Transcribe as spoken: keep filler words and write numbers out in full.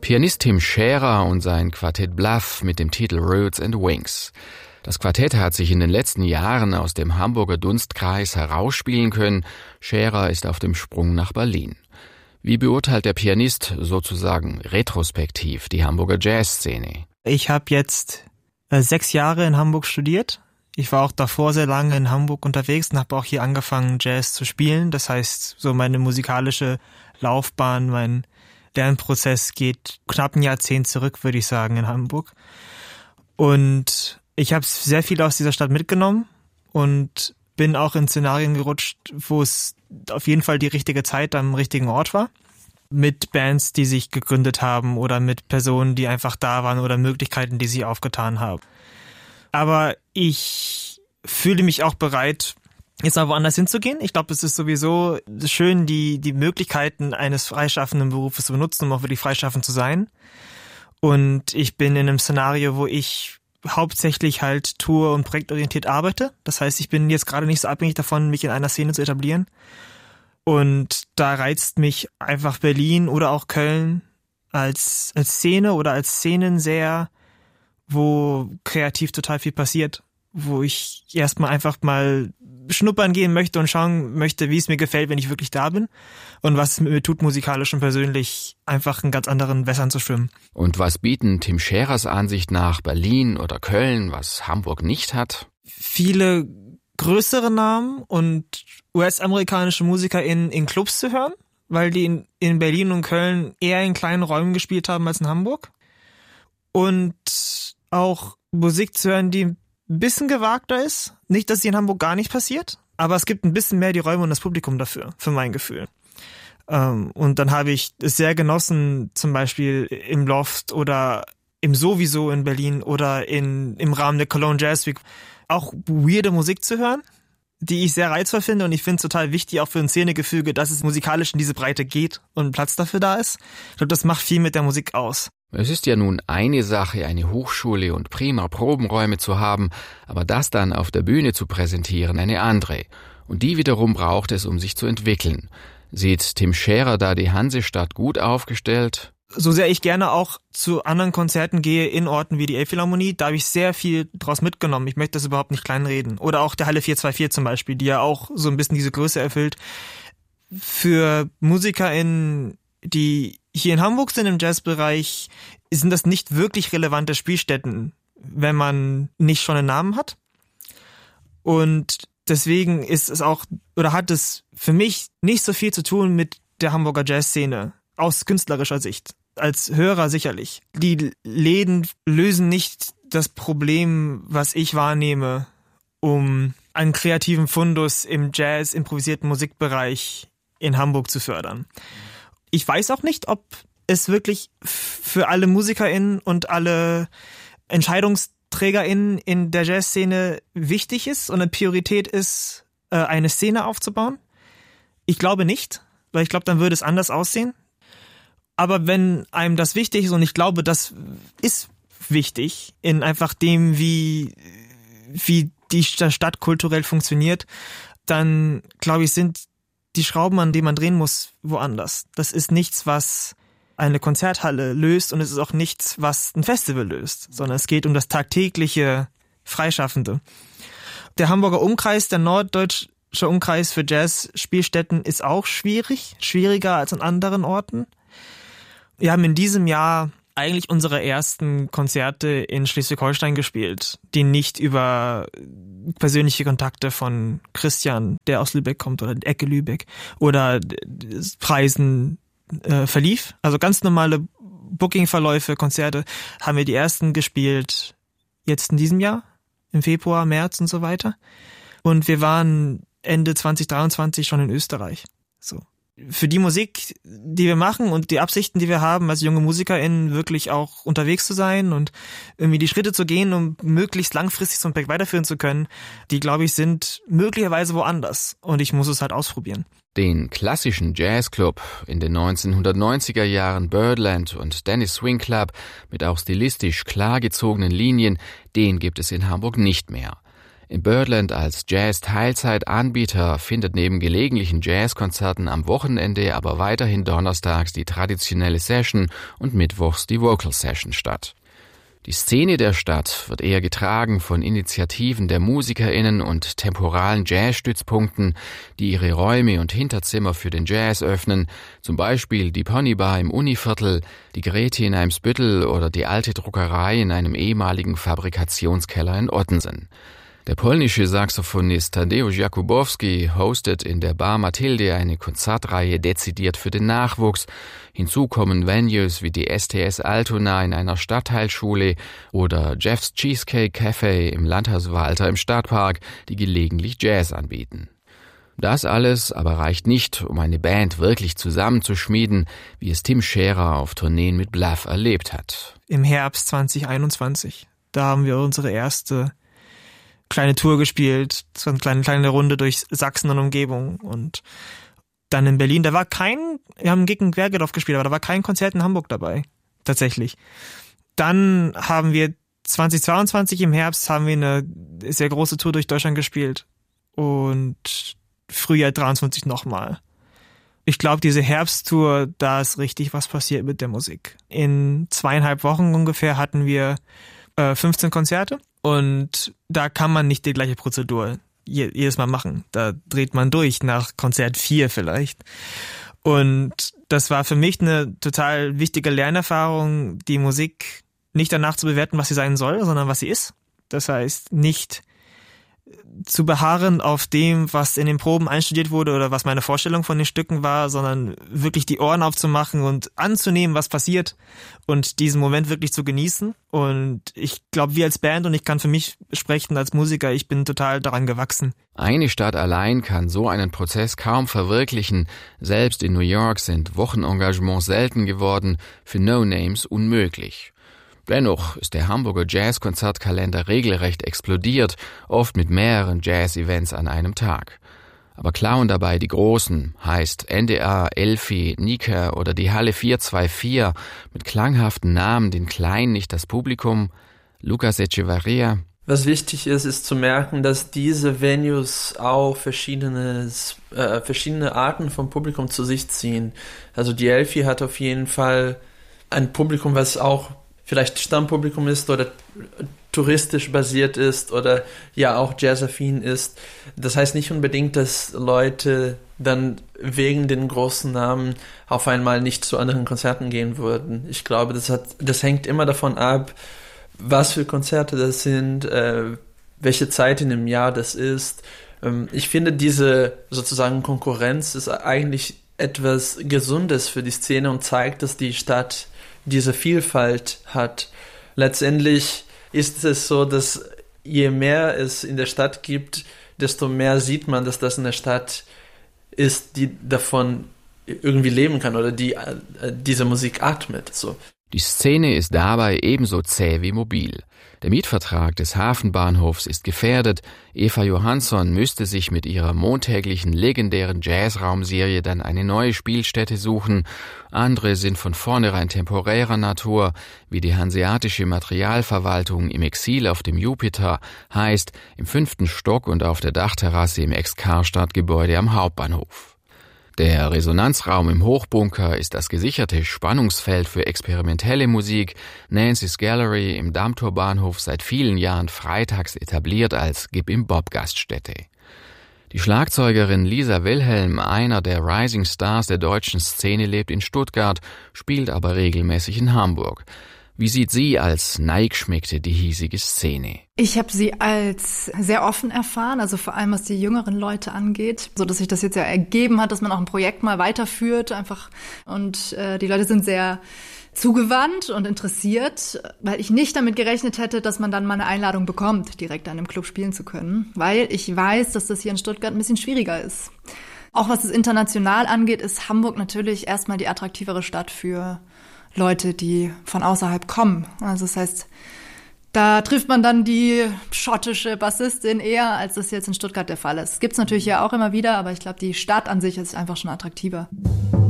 Pianist Tim Scherer und sein Quartett Bluff mit dem Titel Roots and Wings. Das Quartett hat sich in den letzten Jahren aus dem Hamburger Dunstkreis herausspielen können. Scherer ist auf dem Sprung nach Berlin. Wie beurteilt der Pianist sozusagen retrospektiv die Hamburger Jazzszene? Ich habe jetzt äh, sechs Jahre in Hamburg studiert. Ich war auch davor sehr lange in Hamburg unterwegs und habe auch hier angefangen, Jazz zu spielen. Das heißt, so meine musikalische Laufbahn, mein Lernprozess geht knapp ein Jahrzehnt zurück, würde ich sagen, in Hamburg. Und ich habe sehr viel aus dieser Stadt mitgenommen und bin auch in Szenarien gerutscht, wo es auf jeden Fall die richtige Zeit am richtigen Ort war. Mit Bands, die sich gegründet haben oder mit Personen, die einfach da waren oder Möglichkeiten, die sie aufgetan haben. Aber ich fühle mich auch bereit, jetzt mal woanders hinzugehen. Ich glaube, es ist sowieso schön, die die Möglichkeiten eines freischaffenden Berufes zu benutzen, um auch wirklich freischaffend zu sein. Und ich bin in einem Szenario, wo ich hauptsächlich halt tour- und projektorientiert arbeite. Das heißt, ich bin jetzt gerade nicht so abhängig davon, mich in einer Szene zu etablieren. Und da reizt mich einfach Berlin oder auch Köln als als Szene oder als Szenen sehr, wo kreativ total viel passiert, wo ich erstmal einfach mal schnuppern gehen möchte und schauen möchte, wie es mir gefällt, wenn ich wirklich da bin und was es mit mir tut, musikalisch und persönlich einfach in ganz anderen Wässern zu schwimmen. Und was bieten Tim Scherers Ansicht nach Berlin oder Köln, was Hamburg nicht hat? Viele größere Namen und U S-amerikanische Musiker in, in Clubs zu hören, weil die in, in Berlin und Köln eher in kleinen Räumen gespielt haben als in Hamburg. Und auch Musik zu hören, die ein bisschen gewagter ist. Nicht, dass sie in Hamburg gar nicht passiert, aber es gibt ein bisschen mehr die Räume und das Publikum dafür, für mein Gefühl. Und dann habe ich es sehr genossen, zum Beispiel im Loft oder im Sowieso in Berlin oder in, im Rahmen der Cologne Jazz Week auch weirde Musik zu hören, die ich sehr reizvoll finde, und ich finde es total wichtig, auch für ein Szenegefüge, dass es musikalisch in diese Breite geht und Platz dafür da ist. Ich glaube, das macht viel mit der Musik aus. Es ist ja nun eine Sache, eine Hochschule und prima Probenräume zu haben, aber das dann auf der Bühne zu präsentieren, eine andere. Und die wiederum braucht es, um sich zu entwickeln. Sieht Tim Scherer da die Hansestadt gut aufgestellt? So sehr ich gerne auch zu anderen Konzerten gehe in Orten wie die Elbphilharmonie, da habe ich sehr viel draus mitgenommen. Ich möchte das überhaupt nicht kleinreden. Oder auch der Halle vier zwei vier zum Beispiel, die ja auch so ein bisschen diese Größe erfüllt. Für MusikerInnen, die hier in Hamburg sind im Jazzbereich, sind das nicht wirklich relevante Spielstätten, wenn man nicht schon einen Namen hat. Und deswegen ist es auch, oder hat es für mich nicht so viel zu tun mit der Hamburger Jazzszene aus künstlerischer Sicht. Als Hörer sicherlich. Die Läden lösen nicht das Problem, was ich wahrnehme, um einen kreativen Fundus im Jazz, improvisierten Musikbereich in Hamburg zu fördern. Ich weiß auch nicht, ob es wirklich für alle MusikerInnen und alle EntscheidungsträgerInnen in der Jazzszene wichtig ist und eine Priorität ist, eine Szene aufzubauen. Ich glaube nicht, weil ich glaube, dann würde es anders aussehen. Aber wenn einem das wichtig ist, und ich glaube, das ist wichtig in einfach dem, wie, wie die Stadt kulturell funktioniert, dann glaube ich, sind die Schrauben, an denen man drehen muss, woanders. Das ist nichts, was eine Konzerthalle löst, und es ist auch nichts, was ein Festival löst, sondern es geht um das tagtägliche Freischaffende. Der Hamburger Umkreis, der norddeutsche Umkreis für Jazz-Spielstätten ist auch schwierig, schwieriger als an anderen Orten. Wir haben in diesem Jahr eigentlich unsere ersten Konzerte in Schleswig-Holstein gespielt, die nicht über persönliche Kontakte von Christian, der aus Lübeck kommt, oder Ecke Lübeck, oder Preisen äh, verlief. Also ganz normale Booking-Verläufe, Konzerte haben wir die ersten gespielt jetzt in diesem Jahr, im Februar, März und so weiter. Und wir waren Ende zwanzig dreiundzwanzig schon in Österreich. So. Für die Musik, die wir machen und die Absichten, die wir haben, als junge MusikerInnen wirklich auch unterwegs zu sein und irgendwie die Schritte zu gehen, um möglichst langfristig so ein Projekt weiterführen zu können, die, glaube ich, sind möglicherweise woanders, und ich muss es halt ausprobieren. Den klassischen Jazzclub in den neunzehnhundertneunziger Jahren Birdland und Dennis Swing Club mit auch stilistisch klar gezogenen Linien, den gibt es in Hamburg nicht mehr. Im Birdland als Jazz-Teilzeitanbieter findet neben gelegentlichen Jazzkonzerten am Wochenende aber weiterhin donnerstags die traditionelle Session und mittwochs die Vocal Session statt. Die Szene der Stadt wird eher getragen von Initiativen der MusikerInnen und temporalen Jazzstützpunkten, die ihre Räume und Hinterzimmer für den Jazz öffnen, zum Beispiel die Ponybar im Univiertel, die Grete in Eimsbüttel oder die alte Druckerei in einem ehemaligen Fabrikationskeller in Ottensen. Der polnische Saxophonist Tadeusz Jakubowski hostet in der Bar Mathilde eine Konzertreihe dezidiert für den Nachwuchs. Hinzu kommen Venues wie die S T S Altona in einer Stadtteilschule oder Jeff's Cheesecake Cafe im Landhaus Walter im Stadtpark, die gelegentlich Jazz anbieten. Das alles aber reicht nicht, um eine Band wirklich zusammenzuschmieden, wie es Tim Scherer auf Tourneen mit Bluff erlebt hat. Im Herbst zwanzig einundzwanzig, da haben wir unsere erste kleine Tour gespielt, so eine kleine, kleine Runde durch Sachsen und Umgebung und dann in Berlin, da war kein, wir haben gegen Bergedorf gespielt, aber da war kein Konzert in Hamburg dabei, tatsächlich. Dann haben wir zweitausendzweiundzwanzig im Herbst haben wir eine sehr große Tour durch Deutschland gespielt und Frühjahr dreiundzwanzig nochmal. Ich glaube, diese Herbsttour, da ist richtig was passiert mit der Musik. In zweieinhalb Wochen ungefähr hatten wir äh, fünfzehn Konzerte. Und da kann man nicht die gleiche Prozedur jedes Mal machen. Da dreht man durch nach Konzert vier vielleicht. Und das war für mich eine total wichtige Lernerfahrung, die Musik nicht danach zu bewerten, was sie sein soll, sondern was sie ist. Das heißt, nicht zu beharren auf dem, was in den Proben einstudiert wurde oder was meine Vorstellung von den Stücken war, sondern wirklich die Ohren aufzumachen und anzunehmen, was passiert und diesen Moment wirklich zu genießen. Und ich glaube, wir als Band, und ich kann für mich sprechen als Musiker, ich bin total daran gewachsen. Eine Stadt allein kann so einen Prozess kaum verwirklichen. Selbst in New York sind Wochenengagements selten geworden, für No-Names unmöglich. Dennoch ist der Hamburger Jazz-Konzertkalender regelrecht explodiert, oft mit mehreren Jazz-Events an einem Tag. Aber klauen dabei die Großen, heißt N D R, Elfi, Nika oder die Halle vier zwei vier mit klanghaften Namen den Kleinen nicht das Publikum? Lucas Echevarria. Was wichtig ist, ist zu merken, dass diese Venues auch verschiedene, äh, verschiedene Arten vom Publikum zu sich ziehen. Also die Elfi hat auf jeden Fall ein Publikum, was auch vielleicht Stammpublikum ist oder touristisch basiert ist oder ja auch jazzaffin ist. Das heißt nicht unbedingt, dass Leute dann wegen den großen Namen auf einmal nicht zu anderen Konzerten gehen würden. Ich glaube, das hat, das hängt immer davon ab, was für Konzerte das sind, äh, welche Zeit in dem Jahr das ist. Ähm, ich finde, diese sozusagen Konkurrenz ist eigentlich etwas Gesundes für die Szene und zeigt, dass die Stadt diese Vielfalt hat. Letztendlich ist es so, dass je mehr es in der Stadt gibt, desto mehr sieht man, dass das eine Stadt ist, die davon irgendwie leben kann oder die äh, diese Musik atmet. So. Die Szene ist dabei ebenso zäh wie mobil. Der Mietvertrag des Hafenbahnhofs ist gefährdet. Eva Johansson müsste sich mit ihrer montäglichen legendären Jazzraumserie dann eine neue Spielstätte suchen. Andere sind von vornherein temporärer Natur, wie die Hanseatische Materialverwaltung im Exil auf dem Jupiter, heißt im fünften Stock und auf der Dachterrasse im Ex-Karstadt-Gebäude am Hauptbahnhof. Der Resonanzraum im Hochbunker ist das gesicherte Spannungsfeld für experimentelle Musik. Nancy's Gallery im Dammtorbahnhof seit vielen Jahren freitags etabliert als Gib-im-Bob-Gaststätte. Die Schlagzeugerin Lisa Wilhelm, einer der Rising Stars der deutschen Szene, lebt in Stuttgart, spielt aber regelmäßig in Hamburg. Wie sieht sie als Neigeschmeckte die hiesige Szene? Ich habe sie als sehr offen erfahren, also vor allem was die jüngeren Leute angeht, so dass sich das jetzt ja ergeben hat, dass man auch ein Projekt mal weiterführt, einfach und äh, die Leute sind sehr zugewandt und interessiert, weil ich nicht damit gerechnet hätte, dass man dann mal eine Einladung bekommt, direkt an einem Club spielen zu können, weil ich weiß, dass das hier in Stuttgart ein bisschen schwieriger ist. Auch was es international angeht, ist Hamburg natürlich erstmal die attraktivere Stadt für Leute, die von außerhalb kommen. Also das heißt, da trifft man dann die schottische Bassistin eher, als das jetzt in Stuttgart der Fall ist. Gibt's natürlich ja auch immer wieder, aber ich glaube, die Stadt an sich ist einfach schon attraktiver.